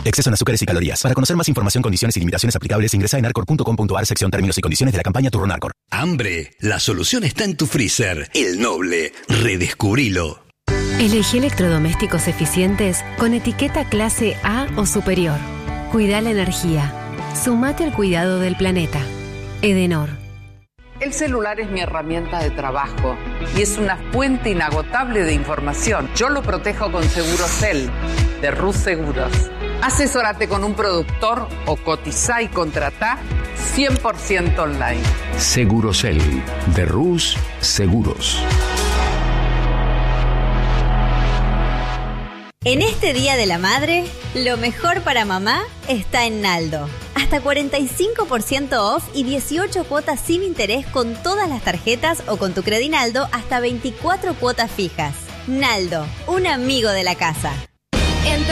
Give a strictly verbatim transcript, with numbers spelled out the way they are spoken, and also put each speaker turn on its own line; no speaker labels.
Exceso en azúcares y calorías. Para conocer más información, condiciones y limitaciones aplicables, ingresa en arcor punto com punto ar, sección términos y condiciones de la campaña Turrón Arcor.
Hambre. La solución está en tu freezer. El Noble. Redescubrilo.
Elegí electrodomésticos eficientes con etiqueta clase A o superior. Cuida la energía. Sumate al cuidado del planeta. Edenor.
El celular es mi herramienta de trabajo y es una fuente inagotable de información. Yo lo protejo con Segurosel, de Rus Seguros. Asesórate con un productor o cotizá y contratá cien por ciento online.
Segurosel, de Rus Seguros.
En este Día de la Madre, lo mejor para mamá está en Naldo. Hasta cuarenta y cinco por ciento off y dieciocho cuotas sin interés con todas las tarjetas o con tu Credinaldo hasta veinticuatro cuotas fijas. Naldo, un amigo de la casa.